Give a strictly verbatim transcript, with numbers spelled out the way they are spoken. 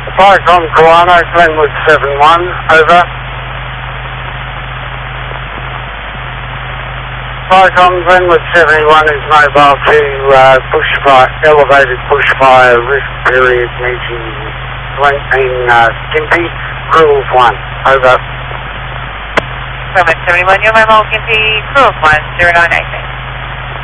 Cyclone Kawano, Glenwood seven one, over. Cyclone Glenwood seventy-one is mobile to uh, bushfire, elevated bushfire risk period meeting in uh, Gympie, Cruels one, over. Glenwood seventy-one, your mobile Gympie, Cruels one, zero nine eight six.